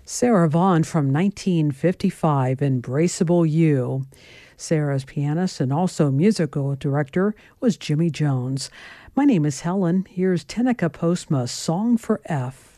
Sarah Vaughan from 1955, Embraceable You. Sarah's pianist and also musical director was Jimmy Jones. My name is Helen. Here's Tenica Postma's Song for F.